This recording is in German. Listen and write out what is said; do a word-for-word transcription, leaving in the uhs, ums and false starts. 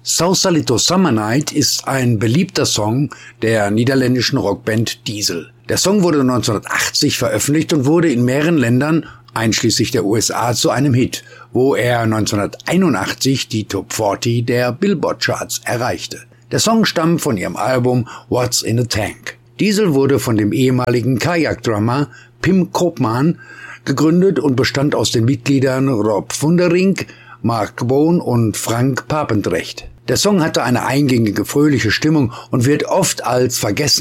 Sausalito Summer Night ist ein beliebter Song der niederländischen Rockband Diesel. Der Song wurde neunzehnhundertachtzig veröffentlicht und wurde in mehreren Ländern, einschließlich der U S A, zu einem Hit, wo er neunzehnhunderteinundachtzig die Top vierzig der Billboard-Charts erreichte. Der Song stammt von ihrem Album What's in a Tank. Diesel wurde von dem ehemaligen Kajak-Drummer Pim Koopman gegründet und bestand aus den Mitgliedern Rob Funderink, Mark Bohn und Frank Papendrecht. Der Song hatte eine eingängige, fröhliche Stimmung und wird oft als vergessen